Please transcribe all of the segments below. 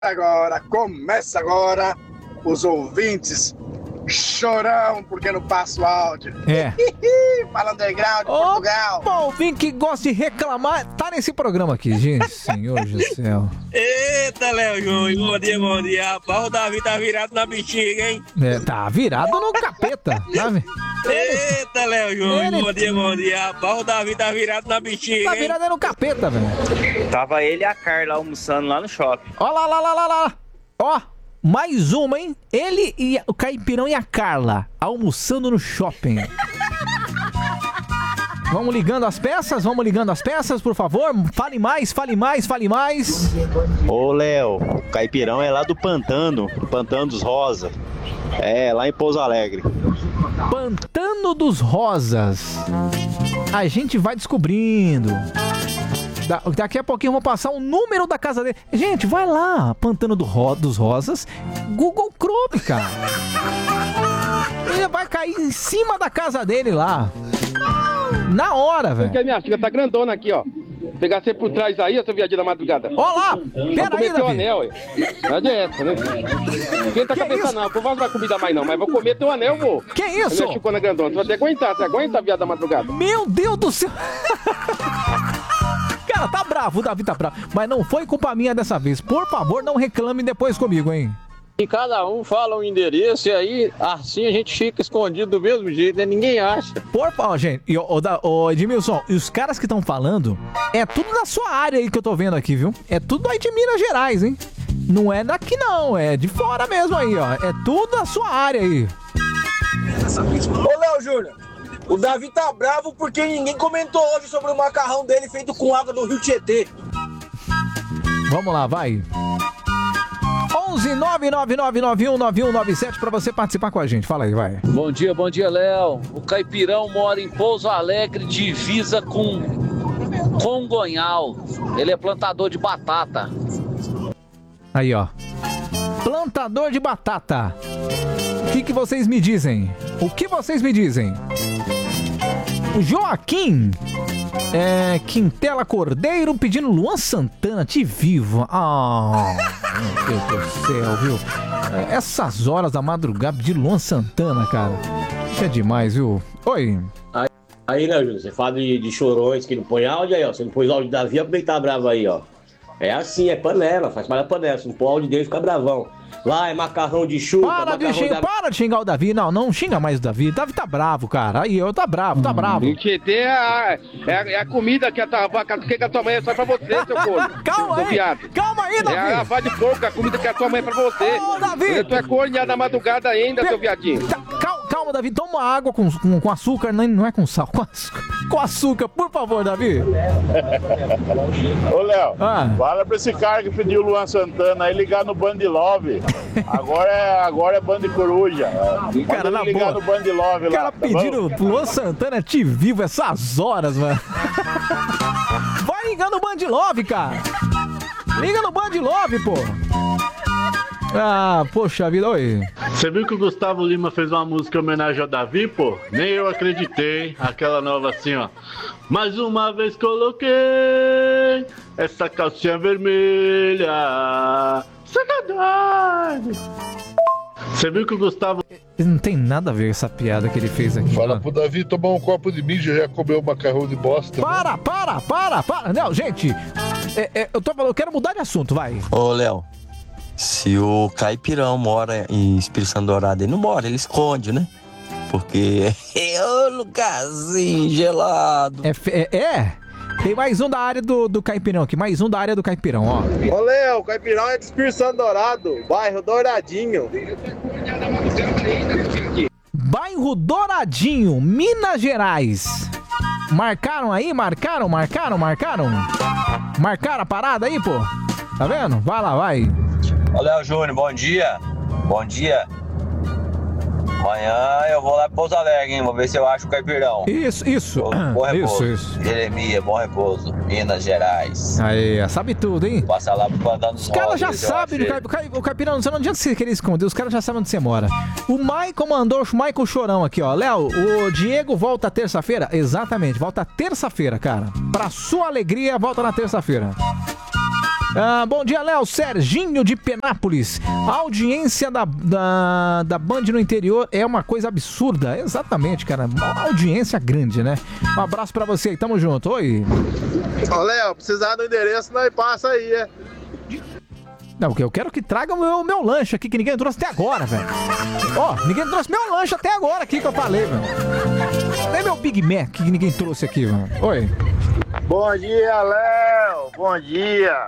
Agora, começa agora, os ouvintes chorão porque não passa o áudio. É. Fala underground de Portugal. Bom, ouvinte que gosta de reclamar, tá nesse programa aqui, gente. Senhor do céu. Eita, Léo Júnior, bom dia, rapaz. O Davi tá virado na bexiga, hein? É, tá virado no capeta, sabe? Eita, Léo Júnior, bom dia, rapaz. O Davi tá virado na bexiga, Tá hein? virado no capeta, velho. Tava ele e a Carla almoçando lá no shopping. Ó lá. Ó, mais uma, hein? Ele e o Caipirão e a Carla almoçando no shopping. Vamos ligando as peças, por favor. Fale mais. Ô, Léo, o Caipirão é lá do Pantano dos Rosa. É, lá em Pouso Alegre. Pantano dos Rosas. A gente vai descobrindo. Daqui a pouquinho eu vou passar o número da casa dele. Gente, vai lá, Pantano dos Rosas, Google Chrome, cara. Ele vai cair em cima da casa dele lá. Na hora, velho. Porque a minha filha tá grandona aqui, ó. Pegar você por trás aí, ó, seu viadinho da madrugada. Ó lá, pera aí, Davi. O Davi. anel, ué. Não adianta, né? Esquenta a cabeça isso? não, não vou dar comida mais não, mas vou comer teu anel, vô. Que isso? A minha chicona grandona, você vai ter que aguentar, você aguenta, viado da madrugada? Meu Deus do céu. Cara, tá bravo, o Davi tá bravo. Mas não foi culpa minha dessa vez. Por favor, não reclame depois comigo, hein? E cada um fala um endereço e aí assim a gente fica escondido do mesmo jeito, né? Ninguém acha. Por favor, gente. E, ô, Edmilson, e os caras que estão falando, é tudo da sua área aí que eu tô vendo aqui, viu? É tudo aí de Minas Gerais, hein? Não é daqui não, é de fora mesmo aí, ó. É tudo da sua área aí. Ô, Léo Júnior, o Davi tá bravo porque ninguém comentou hoje sobre o macarrão dele feito com água do Rio Tietê. Vamos lá, vai. 11999919197 pra você participar com a gente. Fala aí, vai. Bom dia, Léo. O Caipirão mora em Pouso Alegre, divisa com Congonhal. Ele é plantador de batata. Aí, ó. Plantador de batata. O que vocês me dizem? O que vocês me dizem? Joaquim Quintela Cordeiro pedindo Luan Santana, Te Vivo. Meu Deus do céu, viu? Essas horas da madrugada pedir Luan Santana, cara. Isso é demais, viu? Oi. Aí, né, Júlio? Você fala de chorões que não põe áudio aí, ó. Você não pôs áudio da Davi, ó, como ele tá bravo aí, ó. É assim, é panela, faz mais a panela. Se não pôr áudio dele, fica bravão. Lá é macarrão de chuva. Para de xingar o Davi. Não xinga mais o Davi. O Davi tá bravo, cara. Aí, tá bravo. O Tietê é a comida que a tua mãe é só pra você, seu corno. Calma seu aí. viado. Calma aí, Davi. É a vá de porco, a comida que a tua mãe é pra você. Ô, Davi. Tu é corneado na madrugada ainda, seu viadinho. Calma, Davi. Toma água com açúcar. Não é com sal. Com açúcar, por favor, Davi. Ô, Léo, fala pra esse cara que pediu o Luan Santana aí ligar no Band Love. Agora é Band Coruja. Cara, na ligar boa. no Band Love O cara lá, tá pedindo bom? Luan Santana Te Vivo essas horas, mano. Vai ligando no Band Love, cara. Liga no Band Love, pô. Ah, poxa vida, oi. Você viu que o Gustavo Lima fez uma música em homenagem ao Davi, pô? Nem eu acreditei. Aquela nova assim, ó. Mais uma vez coloquei essa calcinha vermelha. Sacanagem. Você viu que o Gustavo... Não tem nada a ver com essa piada que ele fez aqui. Fala mano. pro Davi tomar um copo de mijo, já comeu macarrão de bosta. Para. Não, gente. Eu quero mudar de assunto, vai. Ô, Léo. Se o Caipirão mora em Espírito Santo Dourado, ele não mora, ele esconde, né? Porque é um lugarzinho gelado. Tem mais um da área do Caipirão aqui, mais um da área do Caipirão, ó. Ô, Léo, o Caipirão é de Espírito Santo Dourado, bairro Douradinho. Bairro Douradinho, Minas Gerais. Marcaram aí? Marcaram? Marcaram a parada aí, pô? Tá vendo? Vai lá, vai. Ô, Léo Júnior, bom dia. Amanhã eu vou lá pro Pouso Alegre, hein? Vou ver se eu acho o Caipirão. Isso. Bom repouso. Isso. Jeremias, Bom Repouso, Minas Gerais. Aí, sabe tudo, hein? Passar lá pro Pantano dos Os caras já Rosas, sabem, o Caipirão, não adianta você querer esconder, os caras já sabem onde você mora. O Michael mandou, o Michael Chorão aqui, ó. Léo, o Diego volta terça-feira? Exatamente, volta terça-feira, cara. Pra sua alegria, volta na terça-feira. Bom dia, Léo. Serginho de Penápolis. A audiência da Band no interior é uma coisa absurda. Exatamente, cara. Uma audiência grande, né? Um abraço pra você aí. Tamo junto. Oi. Ô, Léo, precisar do endereço, nós passa aí, é. Não, porque eu quero que traga o meu lanche aqui, que ninguém trouxe até agora, velho. Ó, ninguém trouxe meu lanche até agora aqui que eu falei, velho. Cadê meu Big Mac que ninguém trouxe aqui, velho? Oi. Bom dia, Léo. Bom dia.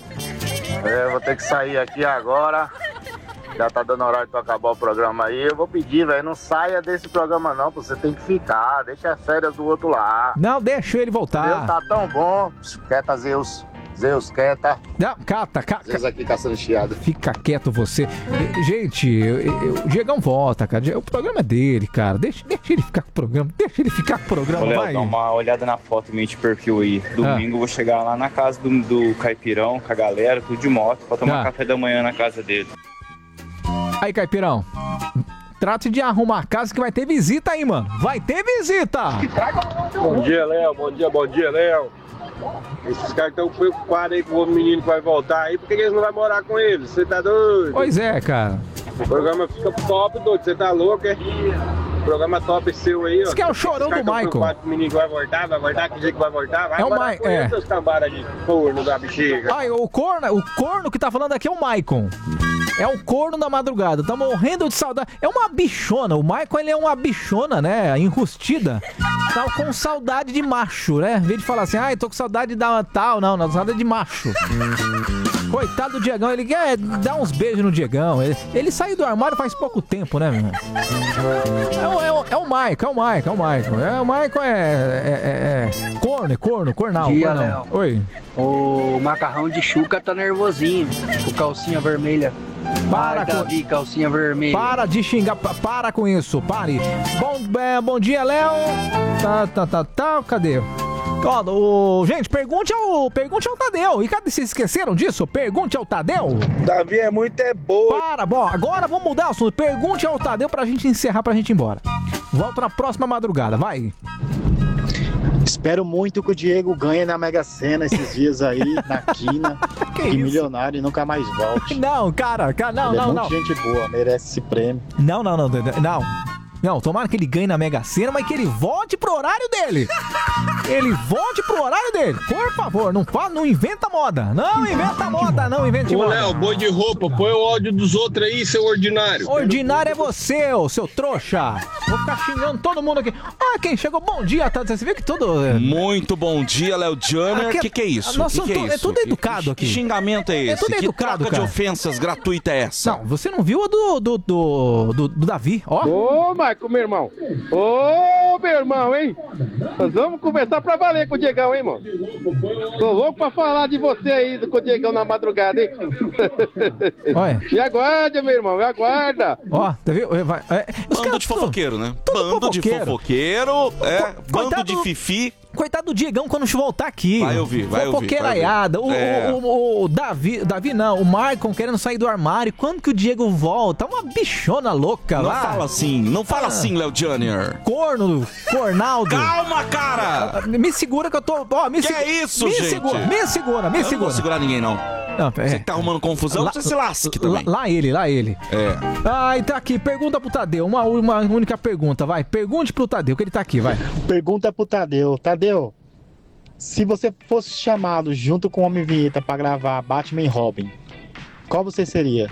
Vou ter que sair aqui agora. Já tá dando horário pra acabar o programa aí. Eu vou pedir, velho, não saia desse programa não, você tem que ficar. Deixa as férias do outro lá. Não, deixa ele voltar. Deus tá tão bom. Quieta, Zeus. Zeus, quieta. Não, cata. Zeus aqui caçando chiado. Fica quieto você. Gente, o Diegão volta, cara. O programa é dele, cara. Deixa ele ficar com o programa. Ô, Léo, vai. dá uma olhada na foto minha de perfil aí. Domingo eu vou chegar lá na casa do Caipirão, com a galera, tudo de moto, pra tomar café da manhã na casa dele. Aí, Caipirão. Trate de arrumar a casa que vai ter visita aí, mano. Vai ter visita! Bom dia, Léo. Bom dia, Léo. Esses caras estão preocupados aí com o menino que vai voltar aí, por que eles não vão morar com eles? Você tá doido? Pois é, cara. O programa fica top, doido. Você tá louco, é? O programa top seu aí, ó. Esse que é o chorão do Michael. O menino vai voltar, que jeito que vai voltar? Vai morar com eles, seus cambaras de corno da bexiga. Ai, o corno que tá falando aqui é o Maicon. É o corno da madrugada. Tá morrendo de saudade. É uma bichona. O Michael, ele é uma bichona, né? Enrustida. Tá com saudade de macho, né? Em vez de falar assim, tô com saudade da tal. Não, saudade de macho. Coitado do Diegão. Ele quer dar uns beijos no Diegão. Ele saiu do armário faz pouco tempo, né, meu? É o Michael. O Michael é cornal. Dia, Léo. Oi. O macarrão de chuca tá nervosinho. Com calcinha vermelha. Davi, calcinha vermelha. Para de xingar, para com isso, pare. Bom dia, Léo. Cadê? Gente, pergunte ao Tadeu. E cadê? Vocês esqueceram disso? Pergunte ao Tadeu. Davi é muito boa. Agora vamos mudar o assunto. Pergunte ao Tadeu pra gente encerrar, pra gente ir embora. Volta na próxima madrugada, vai. Espero muito que o Diego ganhe na Mega Sena esses dias aí, na quina. Que milionário e nunca mais volte. Não, cara, não. Ele é muito gente boa, merece esse prêmio. Não, tomara que ele ganhe na Mega Sena, mas que ele volte pro horário dele. Por favor, não inventa moda. Não inventa moda. Ô, Léo, boi de roupa, põe o ódio dos outros aí, seu ordinário. Ordinário é você, seu trouxa. Vou ficar xingando todo mundo aqui. Quem chegou, bom dia, tá? Você viu que tudo... Muito bom dia, Léo Janner. O que é isso? É tudo educado aqui. Que xingamento é esse? É tudo educado, que troca de ofensas gratuita é essa? Não, você não viu a do Davi, ó. Ô, Michael, meu irmão. Ô, meu irmão, hein? Nós vamos conversar pra valer com o Diegão, hein, mano? Tô louco pra falar de você aí com o Diegão na madrugada, hein? Olha. E aguarda, meu irmão, aguarda. Ó, tá vendo? Bando de fofoqueiro, né? Bando de fofoqueiro, bando de fifi. Coitado do Diegão quando voltar aqui. Vai ouvir. Fofoqueiraiada. O Davi não, o Maicon querendo sair do armário. Quando que o Diego volta? Uma bichona louca não lá. Não fala assim, Léo Janner. Cornaldo. Calma, cara. Me segura que eu tô... é isso, gente? Me segura. Eu não vou segurar ninguém, não. Você que tá arrumando confusão, você se lasque também. Lá ele. Tá aqui. Pergunta pro Tadeu. Uma única pergunta, vai. Pergunte pro Tadeu, que ele tá aqui, vai. Pergunta pro Tadeu. Tadeu, se você fosse chamado junto com o Homem Vinheta pra gravar Batman e Robin, qual você seria?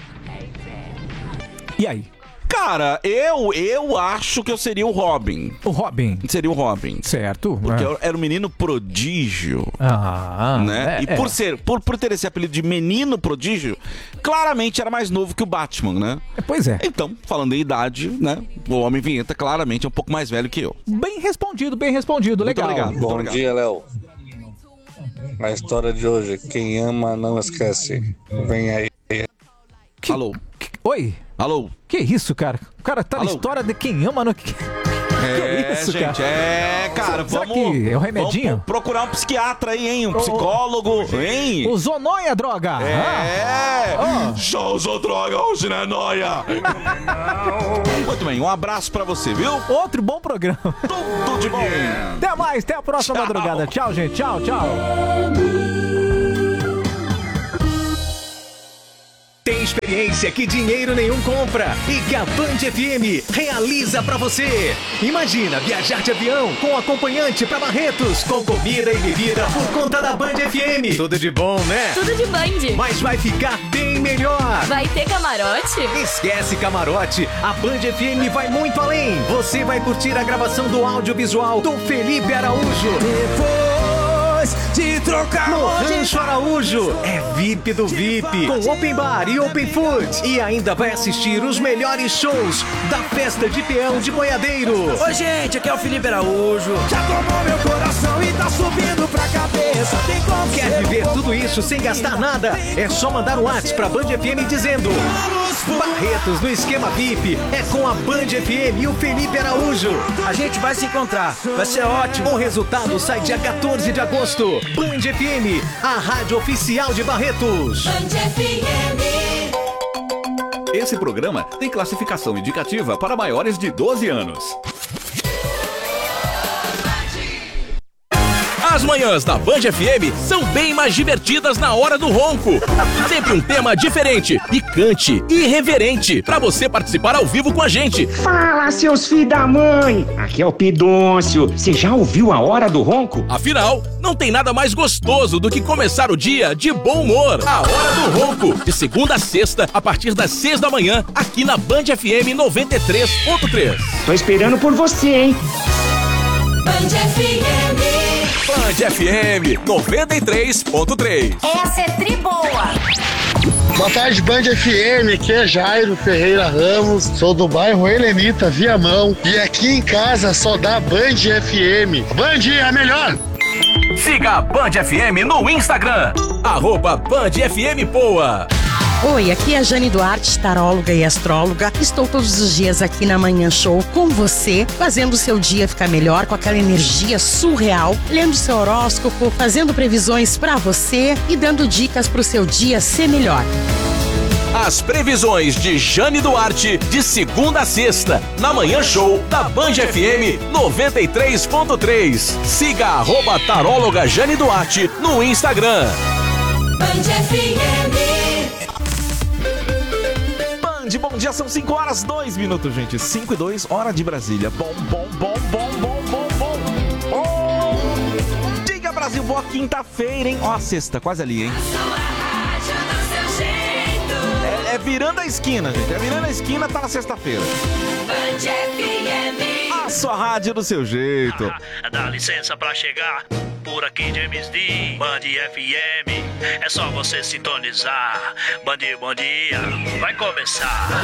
E aí? Cara, eu acho que eu seria o Robin. O Robin? Seria o Robin. Certo. Porque eu era um menino prodígio. Né? Por ter esse apelido de menino prodígio, claramente era mais novo que o Batman, né? Pois é. Então, falando em idade, né? O Homem Vinheta claramente é um pouco mais velho que eu. Bem respondido. Legal. Muito obrigado. Dia, Léo. A história de hoje, quem ama não esquece. Vem aí. Alô? Oi? Alô? Que isso, cara? O cara tá na história de quem ama não... Que isso, gente, cara? Será que é o remedinho? Vamos procurar um psiquiatra aí, hein? Um psicólogo, hein? O Zonóia, droga! Já usou droga hoje, né, Noia? Muito bem, um abraço pra você, viu? Outro bom programa. Tudo de bom. Até mais, até a próxima madrugada. Tchau, gente. Tchau. Tem experiência que dinheiro nenhum compra e que a Band FM realiza pra você. Imagina viajar de avião com acompanhante pra Barretos, com comida e bebida por conta da Band FM. Tudo de bom, né? Tudo de Band. Mas vai ficar bem melhor. Vai ter camarote? Esquece camarote. A Band FM vai muito além. Você vai curtir a gravação do audiovisual do Felipe Araújo. Depois de trocar no Rancho Araújo. É VIP do VIP, com open bar e open food. E ainda vai assistir os melhores shows da festa de peão de boiadeiro. Oi, gente, aqui é o Felipe Araújo. Já tomou meu coração e tá subindo pra cabeça. Tem como Quer viver tudo isso sem gastar nada? É só mandar um WhatsApp pra Band FM dizendo: Barretos no esquema VIP é com a Band FM e o Felipe Araújo. A gente vai se encontrar, vai ser ótimo. O resultado sai dia 14 de agosto. Band FM, a rádio oficial de Barretos. Band FM. Esse programa tem classificação indicativa para maiores de 12 anos. As manhãs da Band FM são bem mais divertidas na hora do ronco. Sempre um tema diferente, picante e irreverente, pra você participar ao vivo com a gente. Fala, seus filhos da mãe! Aqui é o Pidôncio. Você já ouviu a Hora do Ronco? Afinal, não tem nada mais gostoso do que começar o dia de bom humor. A Hora do Ronco, de segunda a sexta, a partir das 6 da manhã, aqui na Band FM 93.3. Tô esperando por você, hein? Band FM. Band FM 93.3. Essa é tri boa. Boa tarde, Band FM, aqui é Jairo Ferreira Ramos, sou do bairro Helenita, Viamão, e aqui em casa só dá Band FM. Band é a melhor! Siga a Band FM no Instagram, @BandFMPoa. Oi, aqui é a Jane Duarte, taróloga e astróloga. Estou todos os dias aqui na Manhã Show com você, fazendo o seu dia ficar melhor com aquela energia surreal, lendo seu horóscopo, fazendo previsões pra você e dando dicas pro seu dia ser melhor. As previsões de Jane Duarte, de segunda a sexta, na Manhã Show da Band FM 93.3. Siga @taróloga Jane Duarte no Instagram. Band FM. Bom dia, são 5 horas 2 minutos, gente. 5 e 2, hora de Brasília. Bom. Diga, Brasil, boa quinta-feira, hein? Ó, a sexta, quase ali, hein? É virando a esquina, gente. É virando a esquina, tá na sexta-feira. A sua rádio do seu jeito. Dá licença pra chegar. Por aqui, James D, Band FM. É só você sintonizar. Band, bom dia, vai começar.